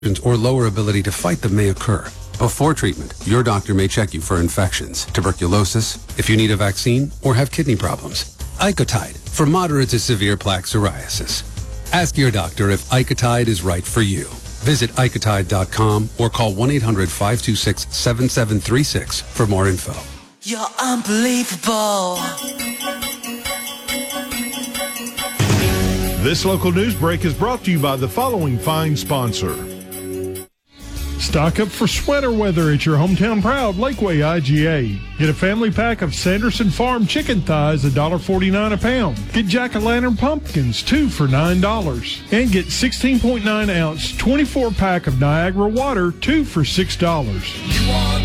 or lower ability to fight them may occur. Before treatment, your doctor may check you for infections, tuberculosis, if you need a vaccine, or have kidney problems. Icotide for moderate to severe plaque psoriasis. Ask your doctor if Icotide is right for you. Visit Icotide.com or call 1-800-526-7736 for more info. You're unbelievable. This local news break is brought to you by the following fine sponsor. Stock up for sweater weather at your hometown proud Lakeway IGA. Get a family pack of Sanderson Farm chicken thighs, $1.49 a pound. Get jack-o'-lantern pumpkins, 2 for $9. And get 16.9 ounce 24 pack of Niagara water, 2 for $6.